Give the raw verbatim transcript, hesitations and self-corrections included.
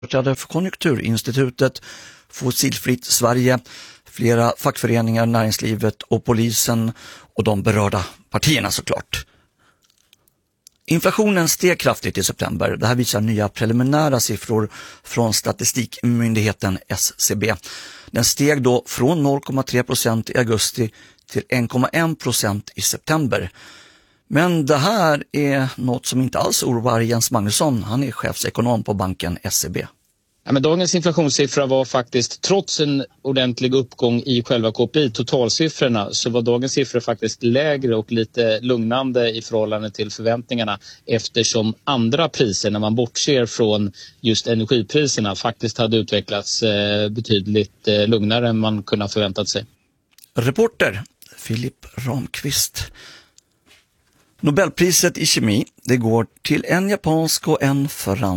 Företrädare för Konjunkturinstitutet, Fossilfritt Sverige, flera fackföreningar, näringslivet och polisen och de berörda partierna såklart. Inflationen steg kraftigt i september. Det här visar nya preliminära siffror från statistikmyndigheten S C B. Den steg då från noll komma tre procent i augusti till en komma en procent i september. Men det här är något som inte alls oroar Jens Magnusson. Han är chefsekonom på banken S C B. Ja, men dagens inflationssiffra var faktiskt, trots en ordentlig uppgång i själva K P I, totalsiffrorna, så var dagens siffror faktiskt lägre och lite lugnande i förhållande till förväntningarna, eftersom andra priser, när man bortser från just energipriserna, faktiskt hade utvecklats eh, betydligt eh, lugnare än man kunde ha förväntat sig. Reporter Filip Ramqvist. Nobelpriset i kemi, det går till en japansk och en fransk.